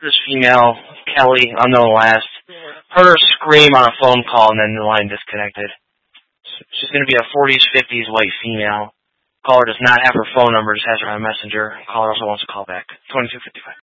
This female, Kelly, unknown last, heard her scream on a phone call and then the line disconnected. She's going to be a 40s, 50s white female. Caller does not have her phone number, just has her on Messenger. Caller also wants to call back. 2255.